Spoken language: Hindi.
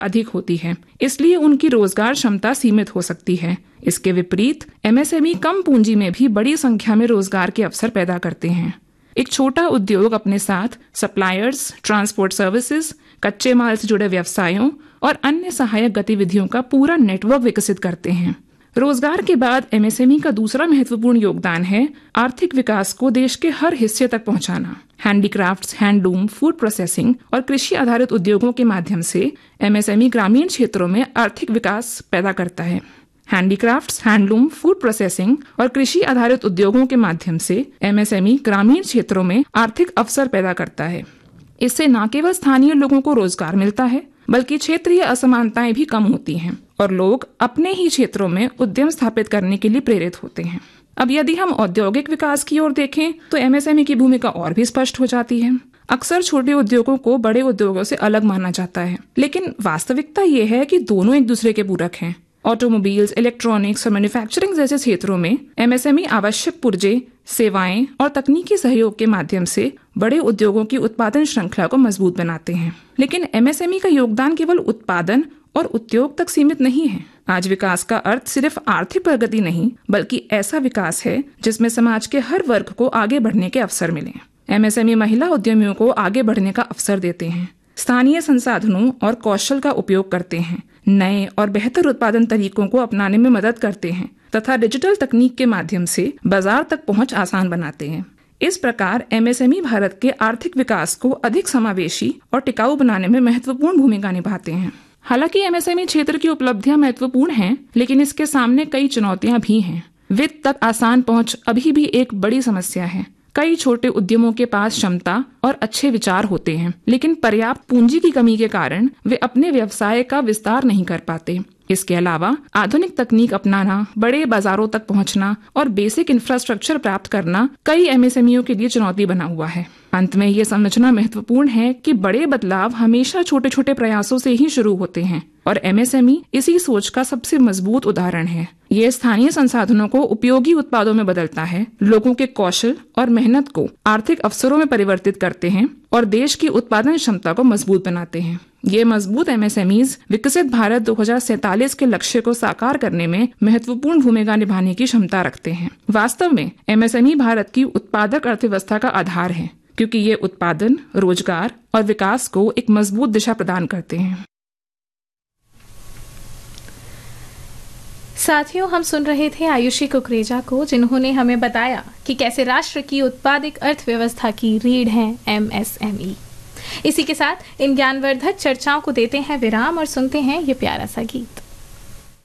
अधिक होती है, इसलिए उनकी रोजगार क्षमता सीमित हो सकती है। इसके विपरीत एमएसएमई कम पूंजी में भी बड़ी संख्या में रोजगार के अवसर पैदा करते हैं। एक छोटा उद्योग अपने साथ सप्लायर्स, ट्रांसपोर्ट सर्विसेज, कच्चे माल से जुड़े व्यवसायों और अन्य सहायक गतिविधियों का पूरा नेटवर्क विकसित करते हैं। रोजगार के बाद एमएसएमई का दूसरा महत्वपूर्ण योगदान है आर्थिक विकास को देश के हर हिस्से तक पहुंचाना। हैंडीक्राफ्ट्स, हैंडलूम, फूड प्रोसेसिंग और कृषि आधारित उद्योगों के माध्यम से एमएसएमई ग्रामीण क्षेत्रों में आर्थिक विकास पैदा करता है। हैंडीक्राफ्ट्स, हैंडलूम, फूड प्रोसेसिंग और कृषि आधारित उद्योगों के माध्यम से एमएसएमई ग्रामीण क्षेत्रों में आर्थिक अवसर पैदा करता है। इससे न केवल स्थानीय लोगों को रोजगार मिलता है, बल्कि क्षेत्रीय असमानताएं भी कम होती हैं और लोग अपने ही क्षेत्रों में उद्यम स्थापित करने के लिए प्रेरित होते हैं। अब यदि हम औद्योगिक विकास की ओर देखें तो एमएसएमई की भूमिका और भी स्पष्ट हो जाती है। अक्सर छोटे उद्योगों को बड़े उद्योगों से अलग माना जाता है, लेकिन वास्तविकता ये है कि दोनों एक दूसरे के पूरक हैं। ऑटोमोबाइल्स, इलेक्ट्रॉनिक्स और मैन्युफैक्चरिंग जैसे क्षेत्रों में एमएसएमई आवश्यक पुर्जे, सेवाएं और तकनीकी सहयोग के माध्यम से बड़े उद्योगों की उत्पादन श्रृंखला को मजबूत बनाते हैं। लेकिन एमएसएमई का योगदान केवल उत्पादन और उद्योग तक सीमित नहीं है। आज विकास का अर्थ सिर्फ आर्थिक प्रगति नहीं, बल्कि ऐसा विकास है जिसमें समाज के हर वर्ग को आगे बढ़ने के अवसर मिले। एमएसएमई महिला उद्यमियों को आगे बढ़ने का अवसर देते हैं, स्थानीय संसाधनों और कौशल का उपयोग करते हैं, नए और बेहतर उत्पादन तरीकों को अपनाने में मदद करते हैं तथा डिजिटल तकनीक के माध्यम से बाजार तक पहुंच आसान बनाते हैं। इस प्रकार एमएसएमई भारत के आर्थिक विकास को अधिक समावेशी और टिकाऊ बनाने में महत्वपूर्ण भूमिका निभाते हैं। हालांकि एमएसएमई क्षेत्र की उपलब्धियां महत्वपूर्ण हैं, लेकिन इसके सामने कई चुनौतियां भी हैं। वित्त तक आसान पहुंच अभी भी एक बड़ी समस्या है। कई छोटे उद्यमों के पास क्षमता और अच्छे विचार होते हैं, लेकिन पर्याप्त पूंजी की कमी के कारण वे अपने व्यवसाय का विस्तार नहीं कर पाते। इसके अलावा आधुनिक तकनीक अपनाना, बड़े बाजारों तक पहुंचना और बेसिक इंफ्रास्ट्रक्चर प्राप्त करना कई एमएसएमईओ के लिए चुनौती बना हुआ है। अंत में ये समझना महत्वपूर्ण है कि बड़े बदलाव हमेशा छोटे छोटे प्रयासों से ही शुरू होते हैं और एमएसएमई इसी सोच का सबसे मजबूत उदाहरण है। ये स्थानीय संसाधनों को उपयोगी उत्पादों में बदलता है, लोगों के कौशल और मेहनत को आर्थिक अवसरों में परिवर्तित करते हैं और देश की उत्पादन क्षमता को मजबूत बनाते हैं। ये मजबूत एमएसएमईज विकसित भारत 2047 के लक्ष्य को साकार करने में महत्वपूर्ण भूमिका निभाने की क्षमता रखते हैं। वास्तव में एमएसएमई भारत की उत्पादक अर्थव्यवस्था का आधार है, क्योंकि ये उत्पादन, रोजगार और विकास को एक मजबूत दिशा प्रदान करते हैं। साथियों, हम सुन रहे थे आयुषी कुकरेजा को, जिन्होंने हमें बताया कि कैसे राष्ट्र की उत्पादक अर्थव्यवस्था की रीढ़ है एमएसएमई। इसी के साथ इन ज्ञानवर्धक चर्चाओं को देते हैं विराम और सुनते हैं ये प्यारा सा गीत।